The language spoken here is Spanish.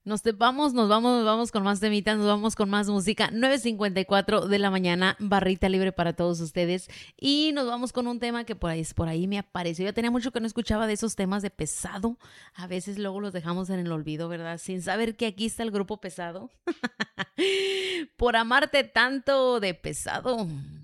Nos vamos con más temitas, nos vamos con más música. 9:54 de la mañana, barrita libre para todos ustedes. Y nos vamos con un tema que por ahí me apareció. Ya tenía mucho que no escuchaba de esos temas de Pesado. A veces luego los dejamos en el olvido, ¿verdad? Sin saber que aquí está el grupo Pesado. Por amarte tanto de Pesado.